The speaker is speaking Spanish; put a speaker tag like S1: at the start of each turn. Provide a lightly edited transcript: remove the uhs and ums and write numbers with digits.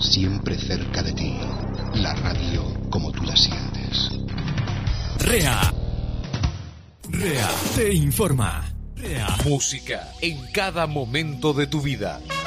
S1: siempre cerca de ti. La radio como tú la sientes.
S2: REA te informa. REA Música en cada momento de tu vida.